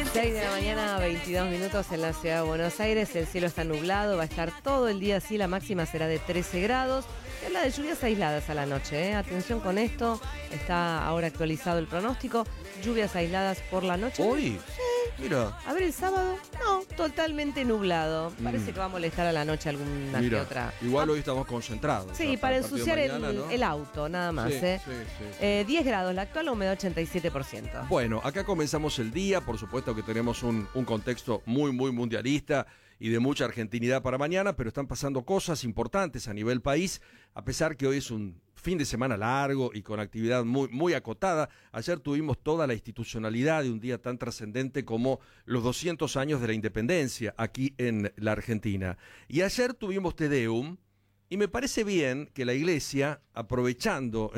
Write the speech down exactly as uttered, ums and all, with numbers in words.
seis de la mañana, veintidós minutos en la ciudad de Buenos Aires. El cielo está nublado, va a estar todo el día así. La máxima será de trece grados. Se habla de lluvias aisladas a la noche, ¿eh? Atención con esto. Está ahora actualizado el pronóstico. Lluvias aisladas por la noche. ¿Hoy? Sí. Mira. A ver, el sábado, no, totalmente nublado. Parece mm. que va a molestar a la noche alguna Mira, que otra. Igual hoy estamos concentrados. Sí, para ensuciar mañana, el, ¿no? el auto, nada más. Sí, ¿eh? sí, sí, sí. Eh, diez grados, la actual, la humedad ochenta y siete por ciento. Bueno, acá comenzamos el día. Por supuesto que tenemos un, un contexto muy, muy mundialista y de mucha argentinidad para mañana, pero están pasando cosas importantes a nivel país, a pesar que hoy es un fin de semana largo y con actividad muy, muy acotada. Ayer tuvimos toda la institucionalidad de un día tan trascendente como los doscientos años de la independencia aquí en la Argentina. Y ayer tuvimos Te Deum, y me parece bien que la Iglesia, aprovechando